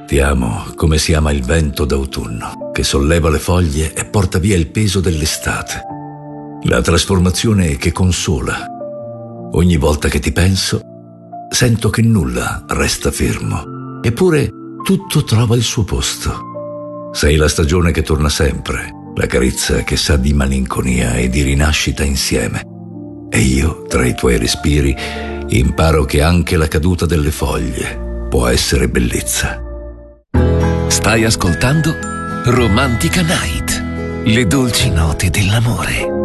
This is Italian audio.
Ti amo come si ama il vento d'autunno, che solleva le foglie e porta via il peso dell'estate. La trasformazione che consola. Ogni volta che ti penso, sento che nulla resta fermo, eppure tutto trova il suo posto. Sei la stagione che torna sempre, la carezza che sa di malinconia e di rinascita insieme. E io, tra i tuoi respiri, imparo che anche la caduta delle foglie può essere bellezza. Stai ascoltando Romantica Night, le dolci note dell'amore.